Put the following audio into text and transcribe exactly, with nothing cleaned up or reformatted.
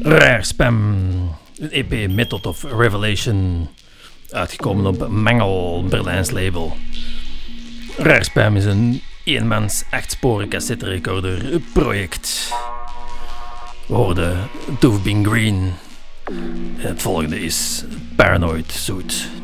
Rare Spam, een E P Method of Revelation, uitgekomen op Mangel, Berlijns label. Rare Spam is een eenmans achtsporen cassette recorder project. We hoorden Dove Been Green en het volgende is Paranoid Suit.